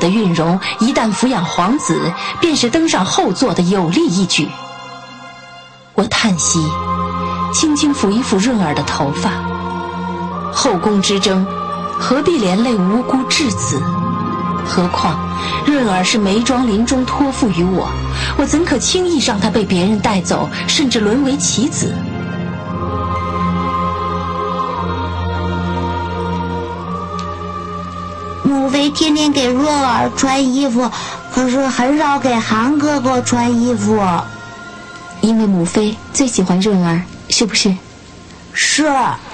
的韵容一旦抚养皇子，便是登上后座的有力一举。我叹息，轻轻抚一抚润儿的头发。后宫之争，何必连累无辜稚子？何况润儿是眉庄林中托付于我，我怎可轻易让她被别人带走，甚至沦为棋子？ 母妃天天给润儿穿衣服，可是很少给韩哥哥穿衣服。 因为母妃最喜欢润儿，是不是？ 是。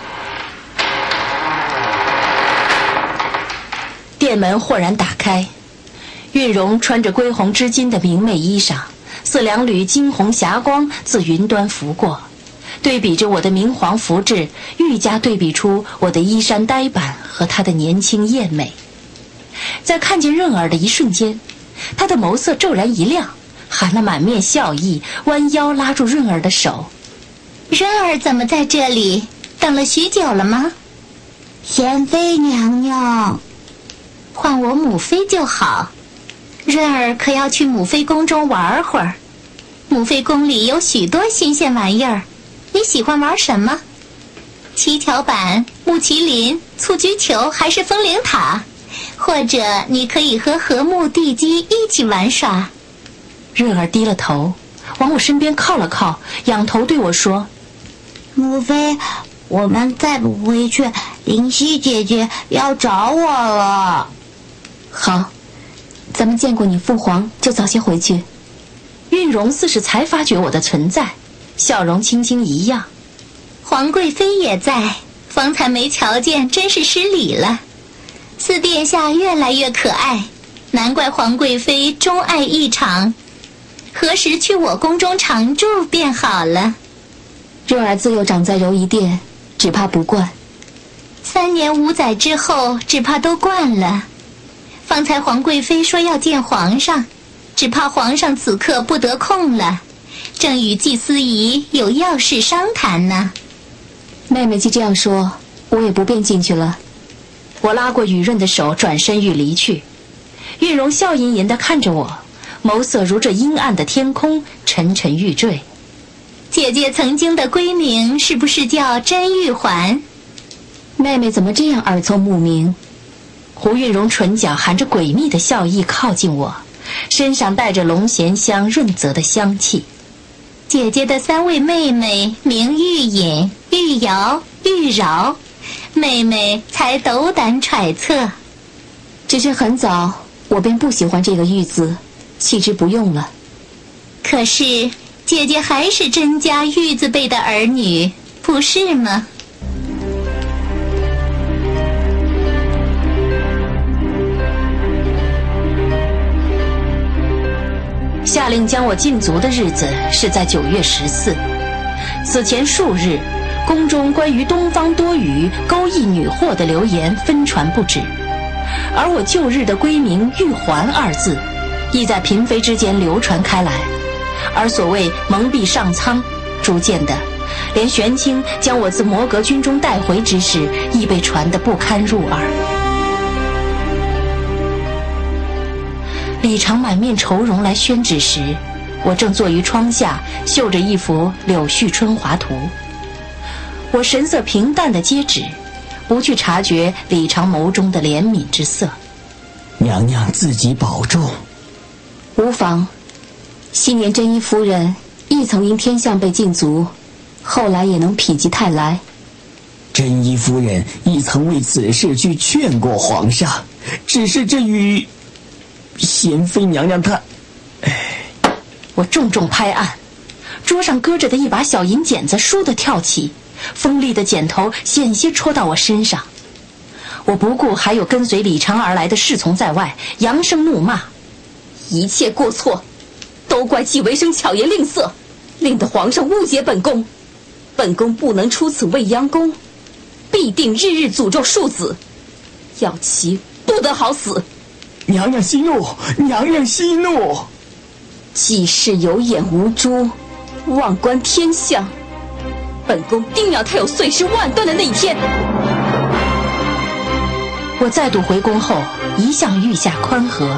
殿门豁然打开，韵容穿着归红织金的明媚衣裳，似两缕金红霞光自云端拂过，对比着我的明黄服制，愈加对比出我的衣衫呆板和她的年轻艳美。在看见润儿的一瞬间，她的眸色骤然一亮，含了满面笑意，弯腰拉住润儿的手。 润儿怎么在这里？等了许久了吗？ 贤妃娘娘， 换我母妃就好。润儿可要去母妃宫中玩会儿。母妃宫里有许多新鲜玩意儿，你喜欢玩什么？七巧板、木麒麟、蹴鞠球还是风铃塔？或者你可以和和睦地基一起玩耍。 润儿低了头，往我身边靠了靠，仰头对我说： 母妃，我们再不回去，灵犀姐姐要找我了。 好，咱们见过你父皇，就早些回去。 韵容似是才发觉我的存在，笑容轻轻一漾。 皇贵妃也在，方才没瞧见，真是失礼了。四殿下越来越可爱，难怪皇贵妃钟爱异常。何时去我宫中常住便好了。 润儿自幼长在柔仪殿，只怕不惯。 3年5载之后，只怕都惯了。方才皇贵妃说要见皇上，只怕皇上此刻不得空了，正与季司仪有要事商谈呢。 妹妹既这样说，我也不便进去了。 我拉过雨润的手，转身欲离去。韵容笑吟吟地看着我，眸色如这阴暗的天空，沉沉欲坠。 姐姐曾经的闺名是不是叫甄玉环？ 妹妹怎么这样耳聪目明？ 胡韵容唇角含着诡秘的笑意靠近我，身上带着龙涎香润泽的香气。 姐姐的3位妹妹名玉隐、玉瑶、玉娆，妹妹才斗胆揣测。 只是很早我便不喜欢这个玉字，弃之不用了。 可是姐姐还是甄家玉字辈的儿女，不是吗？ 下令将我禁足的日子是在9月14。此前数日，宫中关于东方多雨、勾引女祸的流言纷传不止，而我旧日的闺名玉环2字，亦在嫔妃之间流传开来。而所谓蒙蔽上苍，逐渐的，连玄清将我自摩阁军中带回之事，亦被传得不堪入耳。李常满面愁容来宣旨时，我正坐于窗下，绣着一幅《柳絮春华图》。我神色平淡地接旨，不去察觉李常眸中的怜悯之色。 娘娘自己保重。 无妨。昔年甄一夫人亦曾因天象被禁足，后来也能否极泰来。 甄一夫人亦曾为此事去劝过皇上，只是这与贤妃娘娘她…… 我重重拍案，桌上搁着的一把小银剪子倏地跳起，锋利的剪头险些戳到我身上。我不顾还有跟随李常而来的侍从在外，扬声怒骂：一切过错都怪季维生巧言令色，令得皇上误解本宫。本宫不能出此未央宫，必定日日诅咒庶子，要其不得好死。 娘娘息怒，娘娘息怒。 季氏有眼无珠，妄观天象，本宫定要他有碎尸万段的那一天。我再度回宫后，一向御下宽和，